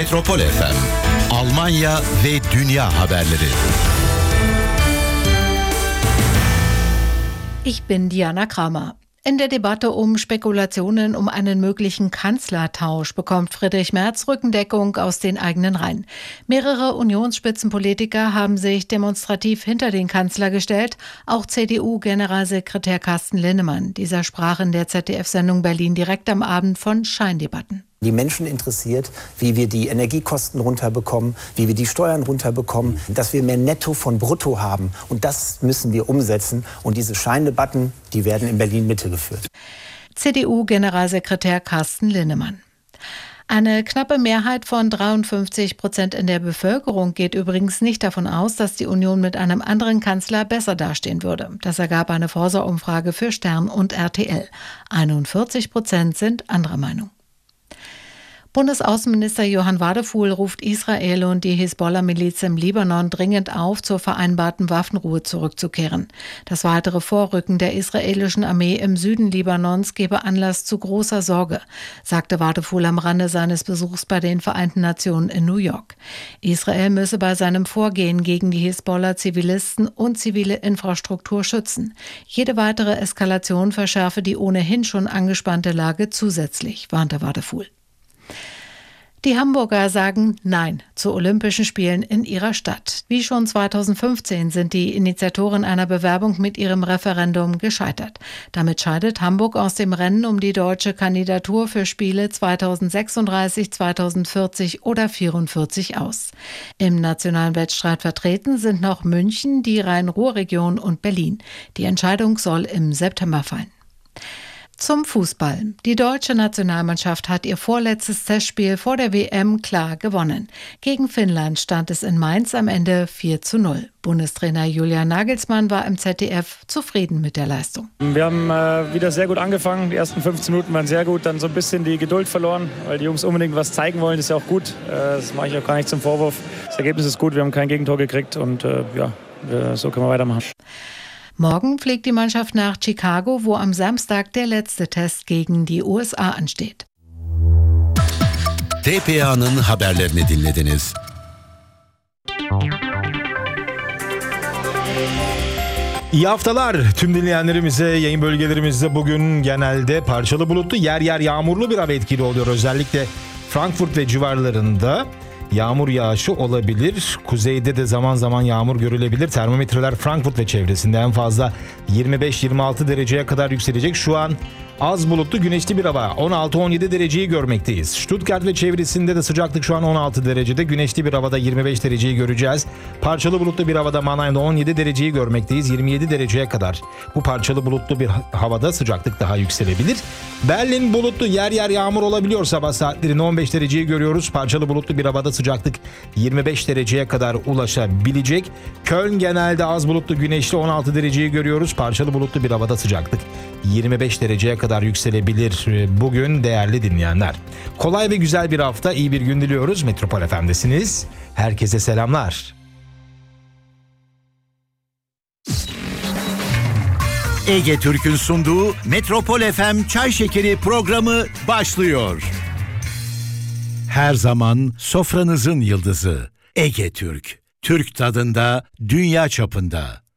Metropol FM, Almanya ve dünya haberleri. Ich bin Diana Kramer. In der Debatte um Spekulationen um einen möglichen Kanzlertausch bekommt Friedrich Merz Rückendeckung aus den eigenen Reihen. Mehrere Unionsspitzenpolitiker haben sich demonstrativ hinter den Kanzler gestellt, auch CDU-Generalsekretär Carsten Linnemann. Dieser sprach in der ZDF-Sendung Berlin direkt am Abend von Scheindebatten. Die Menschen interessiert, wie wir die Energiekosten runterbekommen, wie wir die Steuern runterbekommen, dass wir mehr Netto von Brutto haben. Und das müssen wir umsetzen. Und diese Scheindebatten, die werden in Berlin-Mitte geführt. CDU-Generalsekretär Carsten Linnemann. Eine knappe Mehrheit von 53% in der Bevölkerung geht übrigens nicht davon aus, dass die Union mit einem anderen Kanzler besser dastehen würde. Das ergab eine Forsa-Umfrage für Stern und RTL. 41% sind anderer Meinung. Bundesaußenminister Johann Wadefuhl ruft Israel und die Hisbollah-Miliz im Libanon dringend auf, zur vereinbarten Waffenruhe zurückzukehren. Das weitere Vorrücken der israelischen Armee im Süden Libanons gebe Anlass zu großer Sorge, sagte Wadefuhl am Rande seines Besuchs bei den Vereinten Nationen in New York. Israel müsse bei seinem Vorgehen gegen die Hisbollah Zivilisten und zivile Infrastruktur schützen. Jede weitere Eskalation verschärfe die ohnehin schon angespannte Lage zusätzlich, warnte Wadefuhl. Die Hamburger sagen Nein zu Olympischen Spielen in ihrer Stadt. Wie schon 2015 sind die Initiatoren einer Bewerbung mit ihrem Referendum gescheitert. Damit scheidet Hamburg aus dem Rennen um die deutsche Kandidatur für Spiele 2036, 2040 oder 2044 aus. Im nationalen Wettstreit vertreten sind noch München, die Rhein-Ruhr-Region und Berlin. Die Entscheidung soll im September fallen. Zum Fußball. Die deutsche Nationalmannschaft hat ihr vorletztes Testspiel vor der WM klar gewonnen. Gegen Finnland stand es in Mainz am Ende 4:0. Bundestrainer Julian Nagelsmann war im ZDF zufrieden mit der Leistung. Wir haben wieder sehr gut angefangen. Die ersten 15 Minuten waren sehr gut, dann so ein bisschen die Geduld verloren, weil die Jungs unbedingt was zeigen wollen. Das ist ja auch gut. Das mache ich auch gar nicht zum Vorwurf. Das Ergebnis ist gut, wir haben kein Gegentor gekriegt und so können wir weitermachen. Morgen fliegt die Mannschaft nach Chicago, wo am Samstag der letzte Test gegen die USA ansteht. TPA'nın haberlerini dinlediniz. İyi haftalar tüm dinleyenlerimize. Yayın bölgelerimizde bugün genelde parçalı bulutlu, yer yer yağmurlu bir hava etkili oluyor. Özellikle Frankfurt ve civarlarında yağmur yağışı olabilir. Kuzeyde de zaman zaman yağmur görülebilir. Termometreler Frankfurt ve çevresinde en fazla 25-26 dereceye kadar yükselecek. Şu an az bulutlu, güneşli bir hava. 16-17 dereceyi görmekteyiz. Stuttgart ve çevresinde de sıcaklık şu an 16 derecede. Güneşli bir havada 25 dereceyi göreceğiz. Parçalı bulutlu bir havada Mannheim'da 17 dereceyi görmekteyiz. 27 dereceye kadar bu parçalı bulutlu bir havada sıcaklık daha yükselebilir. Berlin bulutlu, yer yer yağmur olabiliyor. Sabah saatlerinde 15 dereceyi görüyoruz. Parçalı bulutlu bir havada sıcaklık 25 dereceye kadar ulaşabilecek. Köln genelde az bulutlu, güneşli, 16 dereceyi görüyoruz. Parçalı bulutlu bir havada sıcaklık 25 dereceye kadar yükselebilir bugün değerli dinleyenler. Kolay ve güzel bir hafta, iyi bir gün diliyoruz. Metropol FM'desiniz. Herkese selamlar. Ege Türk'ün sunduğu Metropol FM Çay Şekeri programı başlıyor. Her zaman sofranızın yıldızı Ege Türk. Türk tadında, dünya çapında.